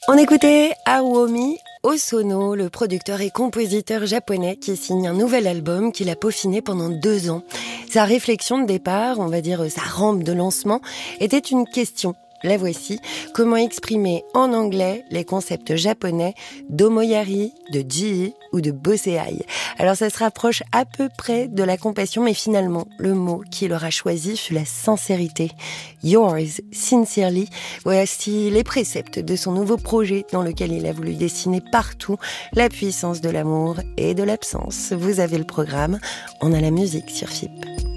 On écoutait Aomi Hosono, le producteur et compositeur japonais qui signe un nouvel album qu'il a peaufiné pendant 2 ans. Sa réflexion de départ, on va dire sa rampe de lancement, était une question. La voici, comment exprimer en anglais les concepts japonais d'omoyari, de ji ou de boseai. Alors ça se rapproche à peu près de la compassion, mais finalement, le mot qu'il aura choisi fut la sincérité. Yours, sincerely, voici les préceptes de son nouveau projet dans lequel il a voulu dessiner partout la puissance de l'amour et de l'absence. Vous avez le programme, on a la musique sur FIP.